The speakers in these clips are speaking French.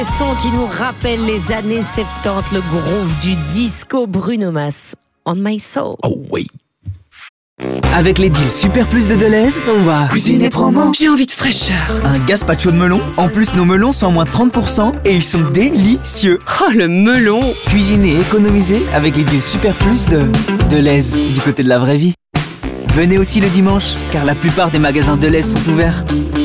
Son qui nous rappelle les années 70, le groove du disco Bruno Mars. On My Soul. Oh oui. Avec les deals Super Plus de Deleuze, on va cuisiner promo. J'ai envie de fraîcheur. Un gazpacho de melon. En plus, nos melons sont à moins 30% et ils sont délicieux. Oh, le melon. Cuisiner et économiser avec les deals Super Plus de Deleuze, du côté de la vraie vie. Venez aussi le dimanche, car la plupart des magasins Deleuze sont ouverts.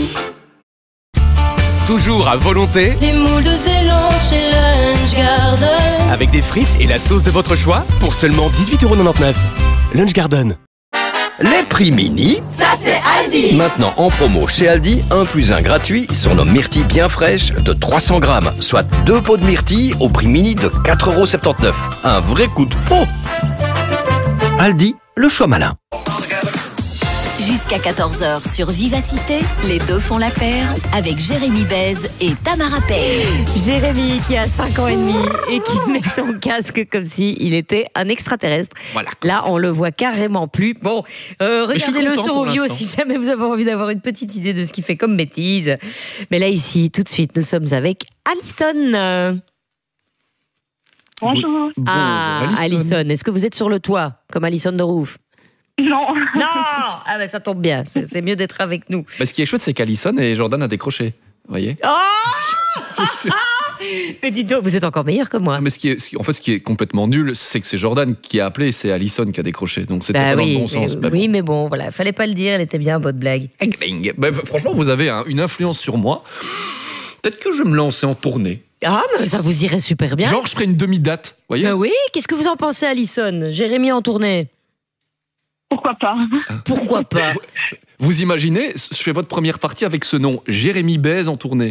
Toujours à volonté, Les moules de Zélande chez Lunch Garden. avec des frites et la sauce de votre choix pour seulement 18,99€. Lunch Garden. Les prix mini, Ça c'est Aldi. maintenant en promo chez Aldi, 1 + 1 gratuit sur nos myrtilles bien fraîches de 300 grammes, soit 2 pots de myrtilles au prix mini de 4,79€. Un vrai coup de pot. Aldi, le choix malin. Jusqu'à 14h sur Vivacité, les deux font la paire avec Jérémy Bèze et Tamara Pay. Jérémy qui a 5 ans et demi et qui met son casque comme si il était un extraterrestre. Voilà. Là, on le voit carrément plus. Bon, regardez-le content sur pour Ovio l'instant. si jamais vous avez envie d'avoir une petite idée de ce qu'il fait comme bêtise. Mais là, ici, tout de suite, nous sommes avec Alison. Bonjour. Alison, est-ce que vous êtes sur le toit, comme Alison de Roof? Non. Non. Ah ben ça tombe bien, c'est mieux d'être avec nous. Bah, ce qui est chouette, c'est qu'Alison et Jordan a décroché. Vous voyez. Oh Mais dites donc, vous êtes encore meilleur que moi. Mais ce qui est complètement nul, c'est que c'est Jordan qui a appelé et c'est Alison qui a décroché. Donc c'était Bah pas dans oui, le bon sens. mais, oui, mais bon, voilà, fallait pas le dire, elle était bien, votre blague. Bah, franchement, vous avez une influence sur moi. Peut-être que je vais me lancer en tournée. Ah, mais ça vous irait super bien. Genre, je ferai une demi-date. Vous voyez. Bah oui, qu'est-ce que vous en pensez, Alison? Jérémy en tournée? Pourquoi pas? Pourquoi pas? Vous imaginez, je fais votre première partie avec ce nom, Jérémy Bèze en tournée.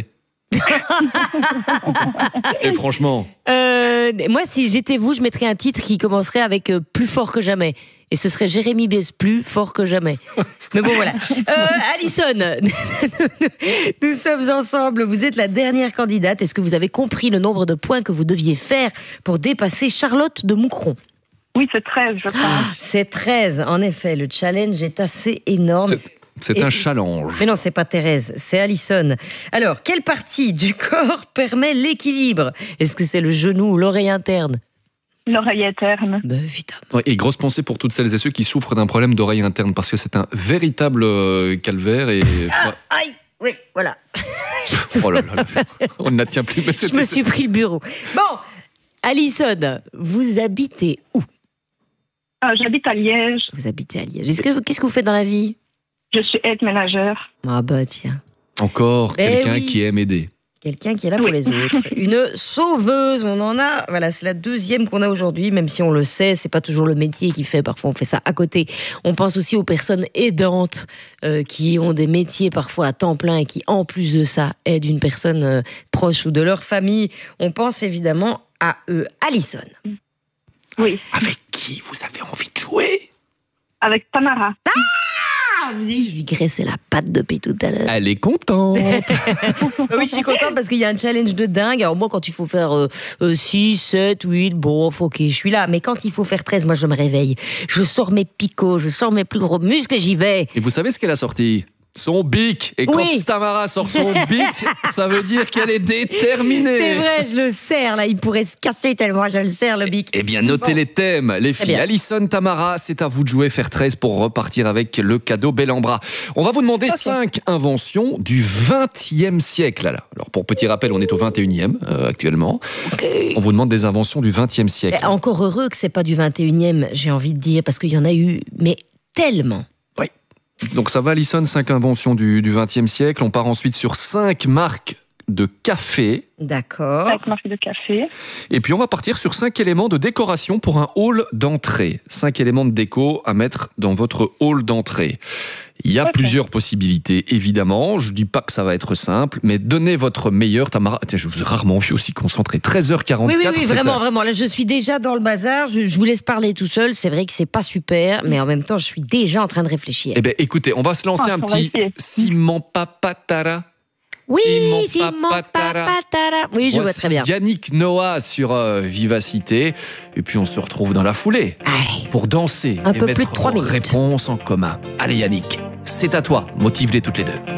Et franchement, Moi, si j'étais vous, je mettrais un titre qui commencerait avec plus fort que jamais. Et ce serait Jérémy baisse plus fort que jamais. Mais bon, voilà. Alison, nous sommes ensemble. Vous êtes la dernière candidate. Est-ce que vous avez compris le nombre de points que vous deviez faire pour dépasser Charlotte de Moucron? Oui, c'est 13, je pense. C'est 13. En effet, le challenge est assez énorme. c'est un challenge. Mais non, c'est pas Thérèse, c'est Alison. Alors, quelle partie du corps permet l'équilibre? Est-ce que c'est le genou ou l'oreille interne? L'oreille interne. Ben, évidemment. Ouais, et grosse pensée pour toutes celles et ceux qui souffrent d'un problème d'oreille interne, parce que c'est un véritable calvaire. Et... Aïe, oui, voilà. Oh là là, on ne la tient plus. Mais Je me suis pris le bureau. Bon, Alison, vous habitez où? J'habite à Liège. Vous habitez à Liège. Qu'est-ce que vous faites dans la vie? Je suis aide-ménagère. Ah bah tiens. Encore Eh quelqu'un oui. qui aime aider. Quelqu'un qui est là pour les autres. Une sauveuse, on en a. Voilà, c'est la deuxième qu'on a aujourd'hui, même si on le sait, c'est pas toujours le métier qui fait. Parfois, on fait ça à côté. On pense aussi aux personnes aidantes qui ont des métiers parfois à temps plein et qui, en plus de ça, aident une personne proche ou de leur famille. On pense évidemment à eux. Alison. Oui. Avec qui vous avez envie de jouer? Avec Tamara. Ah, vous savez, je lui graissais la patte depuis tout à l'heure. Elle est contente. Oui, je suis contente parce qu'il y a un challenge de dingue. Alors moi, quand il faut faire 6, 7, 8, bon, ok, je suis là. Mais quand il faut faire 13, moi, je me réveille. Je sors mes picots, je sors mes plus gros muscles et j'y vais. Et vous savez ce qu'elle a sorti? Son bic. Et quand Oui. Tamara sort son bic, ça veut dire qu'elle est déterminée. C'est vrai, je le serre, là. Il pourrait se casser tellement je le serre, le bic. Eh bien, notez les thèmes. Les filles, bien. Alison, Tamara, c'est à vous de jouer, faire 13 pour repartir avec le cadeau bel en bras. On va vous demander 5 inventions du 20e siècle. Là. Alors, pour petit rappel, on est au 21e actuellement. On vous demande des inventions du 20e siècle. Encore heureux que c'est pas du 21e, j'ai envie de dire, parce qu'il y en a eu, mais tellement. Oui. Donc ça va, Alison, 5 inventions du 20e siècle. On part ensuite sur 5 marques de café. D'accord. Avec marque de café. Et puis on va partir sur 5 éléments de décoration pour un hall d'entrée. 5 éléments de déco à mettre dans votre hall d'entrée. Il y a plusieurs possibilités, évidemment. Je dis pas que ça va être simple, mais donnez votre meilleur. Tamara, tiens, je vous ai rarement vu aussi concentré. 13h44. Oui, vraiment. Là, je suis déjà dans le bazar. Je vous laisse parler tout seul. C'est vrai que c'est pas super, mais en même temps, je suis déjà en train de réfléchir. Eh bien, écoutez, on va se lancer un on va petit essayer. Simon Papatara. Oui, Simon Papatara. Oui, je vois Voici très bien. Yannick Noah sur Vivacité. Et puis on se retrouve dans la foulée Allez. pour danser Un et peu mettre plus de 3 vos minutes. réponses en commun. Allez Yannick, c'est à toi. Motive-les toutes les deux.